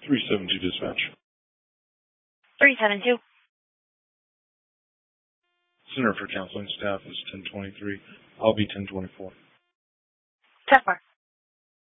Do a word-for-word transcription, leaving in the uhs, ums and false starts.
three seven two dispatch. three seven two. Center for Counseling Staff is ten twenty-three. I'll be ten twenty-four. ten four.